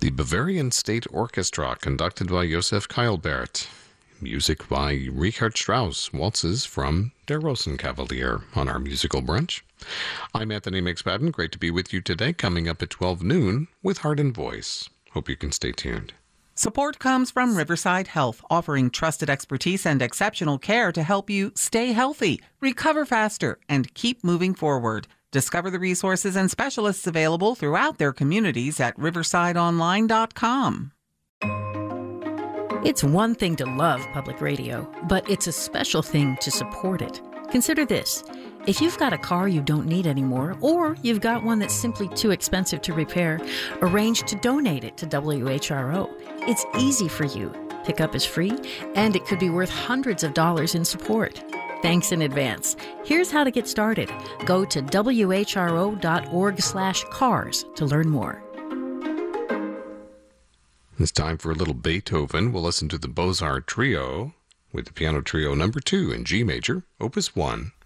the Bavarian State Orchestra, conducted by Josef Keilbert. Music by Richard Strauss, waltzes from Der Rosenkavalier on our musical brunch. I'm Anthony McSpadden. Great to be with you today, coming up at 12 noon with Heart and Voice. Hope you can stay tuned. Support comes from Riverside Health, offering trusted expertise and exceptional care to help you stay healthy, recover faster, and keep moving forward. Discover the resources and specialists available throughout their communities at riversideonline.com. It's one thing to love public radio, but it's a special thing to support it. Consider this. If you've got a car you don't need anymore, or you've got one that's simply too expensive to repair, arrange to donate it to WHRO. It's easy for you. Pickup is free, and it could be worth hundreds of dollars in support. Thanks in advance. Here's how to get started. Go to whro.org/cars to learn more. It's time for a little Beethoven. We'll listen to the Beaux-Arts Trio with the Piano Trio No. 2 in G major, Opus 1.